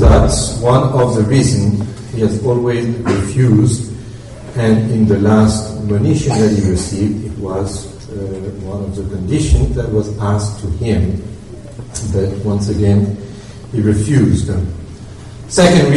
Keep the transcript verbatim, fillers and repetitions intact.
that's one of the reasons he has always refused, and in the last monition that he received, it was uh, one of the conditions that was asked to him, but once again, he refused. Second